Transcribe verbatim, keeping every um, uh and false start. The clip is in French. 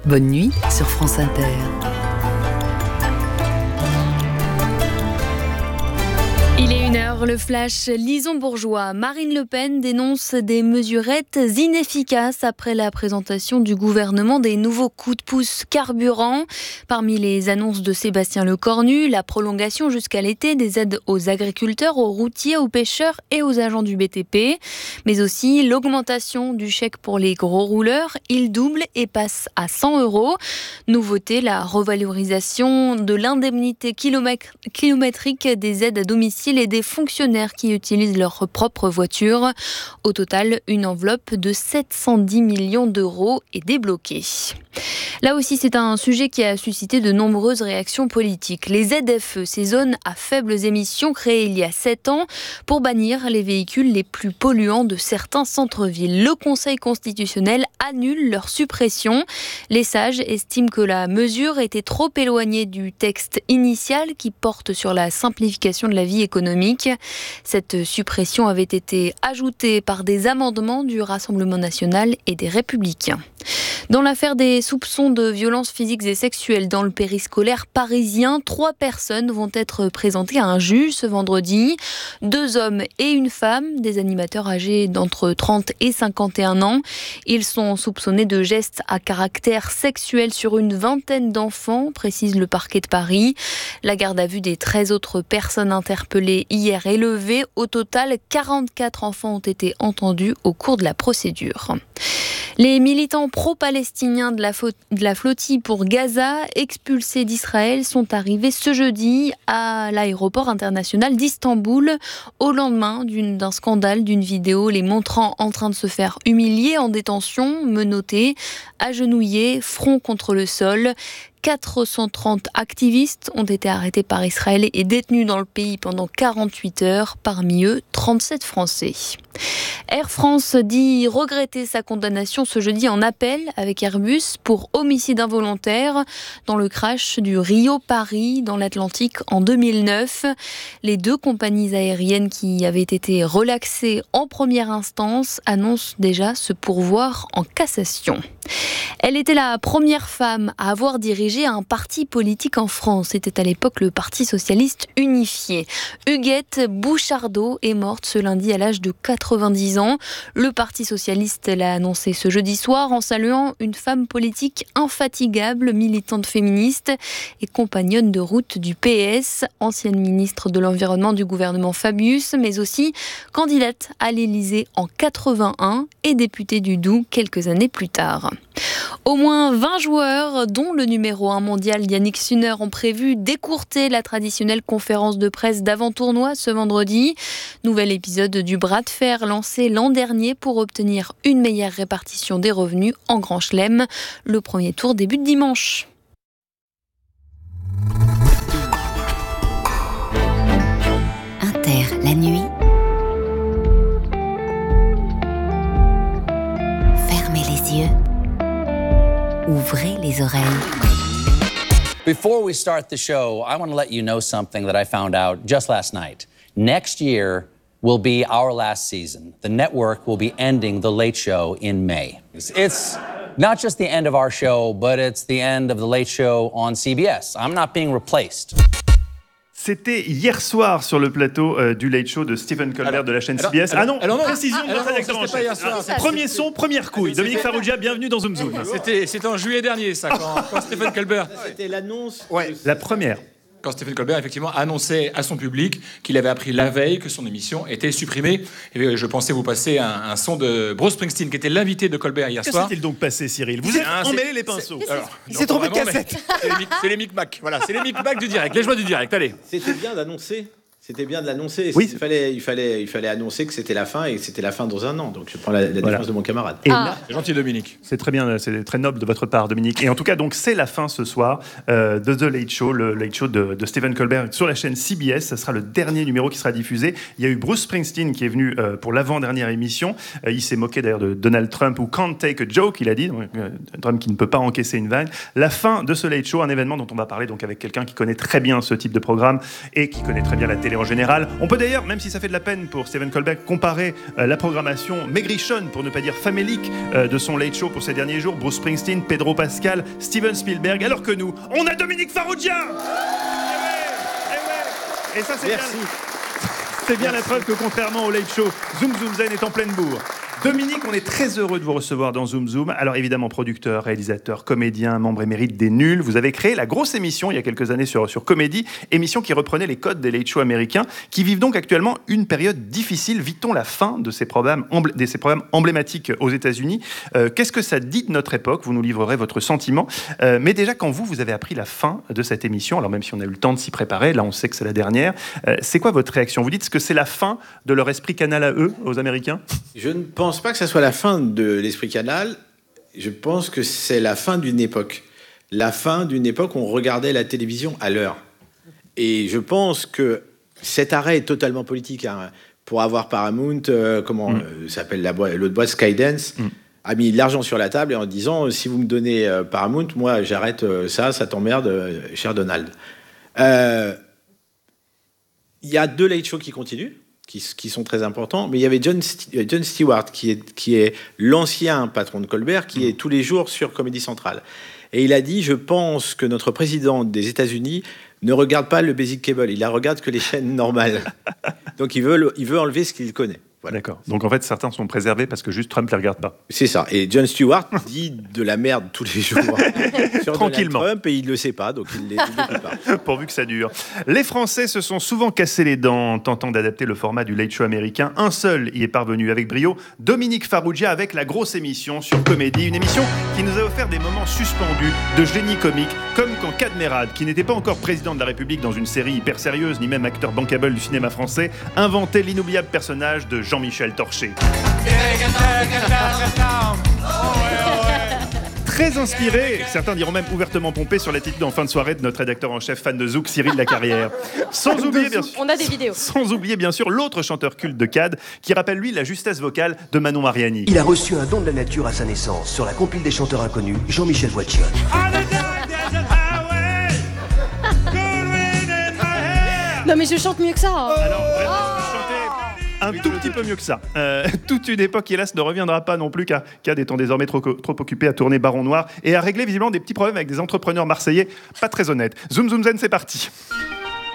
Bonne nuit sur France Inter. Il est une heure, le flash Lison-Bourgeois. Marine Le Pen dénonce des mesurettes inefficaces après la présentation du gouvernement des nouveaux coups de pouce carburant. Parmi les annonces de Sébastien Lecornu, la prolongation jusqu'à l'été des aides aux agriculteurs, aux routiers, aux pêcheurs et aux agents du B T P. Mais aussi l'augmentation du chèque pour les gros rouleurs. Il double et passe à cent euros. Nouveauté, la revalorisation de l'indemnité kilométrique des aides à domicile et des fonctionnaires qui utilisent leur propre voiture. Au total, une enveloppe de sept cent dix millions d'euros est débloquée. Là aussi, c'est un sujet qui a suscité de nombreuses réactions politiques. Les Z F E, ces zones à faibles émissions créées il y a sept ans pour bannir les véhicules les plus polluants de certains centres-villes. Le Conseil constitutionnel annule leur suppression. Les sages estiment que la mesure était trop éloignée du texte initial qui porte sur la simplification de la vie économique. Cette suppression avait été ajoutée par des amendements du Rassemblement national et des Républicains. Dans l'affaire des soupçons de violences physiques et sexuelles dans le périscolaire parisien, trois personnes vont être présentées à un juge ce vendredi. Deux hommes et une femme, des animateurs âgés d'entre trente et cinquante et un ans. Ils sont soupçonnés de gestes à caractère sexuel sur une vingtaine d'enfants, précise le parquet de Paris. La garde à vue des treize autres personnes interpellées hier est levée. Au total, quarante-quatre enfants ont été entendus au cours de la procédure. Les militants pro-palestiniens de la, fo- de la flottille pour Gaza, expulsés d'Israël, sont arrivés ce jeudi à l'aéroport international d'Istanbul, au lendemain d'une, d'un scandale d'une vidéo les montrant en train de se faire humilier en détention, menottés, agenouillés, front contre le sol. quatre cent trente activistes ont été arrêtés par Israël et détenus dans le pays pendant quarante-huit heures, parmi eux trente-sept Français. Air France dit regretter sa condamnation ce jeudi en appel avec Airbus pour homicide involontaire dans le crash du Rio-Paris dans l'Atlantique en deux mille neuf. Les deux compagnies aériennes qui avaient été relaxées en première instance annoncent déjà se pourvoir en cassation. Elle était la première femme à avoir dirigé un parti politique en France. C'était à l'époque le Parti socialiste unifié. Huguette Bouchardot est morte ce lundi à l'âge de quatre-vingt-dix ans. Le Parti socialiste l'a annoncé ce jeudi soir en saluant une femme politique infatigable, militante féministe et compagnonne de route du P S, ancienne ministre de l'Environnement du gouvernement Fabius, mais aussi candidate à l'Élysée en quatre-vingt-un et députée du Doubs quelques années plus tard. Au moins vingt joueurs, dont le numéro un mondial Yannick Sinner, ont prévu d'écourter la traditionnelle conférence de presse d'avant-tournoi ce vendredi. Nouvel épisode du bras de fer lancé l'an dernier pour obtenir une meilleure répartition des revenus en Grand Chelem. Le premier tour débute dimanche. Inter, la nuit. Fermez les yeux. Ouvrez les oreilles. Before we start the show, I want to let you know something that I found out just last night. Next year will be our last season. The network will be ending The Late Show in May. It's not just the end of our show, but it's the end of The Late Show on C B S. I'm not being replaced. C'était hier soir sur le plateau euh, du Late Show de Stephen Colbert alors, de la chaîne alors, C B S. Alors, ah non, alors, précision de notre rédacteur en chef. Premier son, première couille. Dominique Farrugia, bienvenue dans Zoom Zoom. C'était, c'était en juillet dernier, ça, quand, quand Stephen Colbert... C'était l'annonce... Ouais, la première. Quand Stephen Colbert, effectivement, annonçait à son public qu'il avait appris la veille que son émission était supprimée. Et je pensais vous passer un, un son de Bruce Springsteen, qui était l'invité de Colbert hier que soir. Que s'est-il donc passé, Cyril? Vous êtes emmêlé les pinceaux. C'est, alors, il s'est trompé de cassette. C'est les, c'est les micmacs. Voilà, c'est les micmacs du direct, les joies du direct. Allez. C'était bien d'annoncer. C'était bien de l'annoncer. Oui. Il fallait, il fallait, il fallait annoncer que c'était la fin et que c'était la fin dans un an. Donc je prends la, la voilà. défense de mon camarade. Et ah. là, c'est gentil, Dominique. C'est très bien, c'est très noble de votre part, Dominique. Et en tout cas, donc c'est la fin ce soir euh, de The Late Show, le Late Show de, de Stephen Colbert sur la chaîne C B S. Ce sera le dernier numéro qui sera diffusé. Il y a eu Bruce Springsteen qui est venu euh, pour l'avant-dernière émission. Euh, il s'est moqué d'ailleurs de Donald Trump ou can't take a joke, il a dit. Donc, euh, Trump qui ne peut pas encaisser une vanne. La fin de ce Late Show, un événement dont on va parler donc avec quelqu'un qui connaît très bien ce type de programme et qui connaît très bien la télé manière générale. On peut d'ailleurs, même si ça fait de la peine pour Stephen Colbert, comparer euh, la programmation maigrichonne, pour ne pas dire famélique, euh, de son Late Show pour ces derniers jours. Bruce Springsteen, Pedro Pascal, Steven Spielberg, alors que nous, on a Dominique Farrugia. Eh ouais, eh ouais. Et ça, c'est Merci. bien, c'est bien la preuve que contrairement au Late Show, Zoom Zoom Zen est en pleine bourre. Dominique, on est très heureux de vous recevoir dans Zoom Zoom. Alors évidemment, producteur, réalisateur, comédien, membre émérite des Nuls. Vous avez créé la grosse émission il y a quelques années sur, sur Comédie, émission qui reprenait les codes des Late Show américains, qui vivent donc actuellement une période difficile. Vit-on la fin de ces programmes, embl- de ces programmes emblématiques aux États-Unis ? euh, Qu'est-ce que ça dit de notre époque ? Vous nous livrerez votre sentiment. Euh, mais déjà, quand vous, vous avez appris la fin de cette émission, alors même si on a eu le temps de s'y préparer, là on sait que c'est la dernière, euh, c'est quoi votre réaction ? Vous dites que c'est la fin de leur esprit canal à eux, aux Américains ? Je ne pense pas que ça soit la fin de l'Esprit Canal. Je pense que c'est la fin d'une époque. La fin d'une époque où on regardait la télévision à l'heure. Et je pense que cet arrêt est totalement politique. Hein. Pour avoir Paramount, euh, comment mm. euh, s'appelle la boîte, l'autre boîte, Skydance, mm. a mis de l'argent sur la table et en disant si vous me donnez euh, Paramount, moi j'arrête euh, ça, ça t'emmerde, euh, cher Donald. Il euh, y a deux late shows qui continuent. Qui, qui sont très importants, mais il y avait John, St- John Stewart, qui est, qui est l'ancien patron de Colbert, qui mmh. est tous les jours sur Comédie Centrale. Et il a dit, je pense que notre président des États-Unis ne regarde pas le basic cable, il ne regarde que les chaînes normales. Donc il veut, il veut enlever ce qu'il connaît. Voilà. D'accord. Donc en fait, certains sont préservés parce que juste Trump ne les regarde pas. C'est ça. Et John Stewart dit de la merde tous les jours sur tranquillement. Donald Trump et il ne le sait pas, donc il ne le dit pas. Pourvu que ça dure. Les Français se sont souvent cassés les dents en tentant d'adapter le format du Late Show américain. Un seul y est parvenu avec brio, Dominique Farrugia avec la grosse émission sur Comédie. Une émission qui nous a offert des moments suspendus de génie comique, comme quand Cadmerade, qui n'était pas encore président de la République dans une série hyper sérieuse, ni même acteur bankable du cinéma français, inventait l'inoubliable personnage de Jean-Michel Torché. Très inspiré, certains diront même ouvertement pompé sur l'attitude en fin de soirée de notre rédacteur en chef fan de Zouk, Cyril Lacarrière. Sans oublier bien sûr, on a des vidéos. Sans oublier bien sûr l'autre chanteur culte de Cad, qui rappelle lui la justesse vocale de Manon Mariani. Il a reçu un don de la nature à sa naissance sur la compile des chanteurs inconnus, Jean-Michel Voiture. Non mais je chante mieux que ça. Hein. Alors vraiment, vous chantez un tout petit peu mieux que ça. Euh, toute une époque, hélas, ne reviendra pas non plus, car Cad étant désormais trop, trop occupé à tourner Baron Noir et à régler visiblement des petits problèmes avec des entrepreneurs marseillais pas très honnêtes. Zoom Zoom Zen, c'est parti.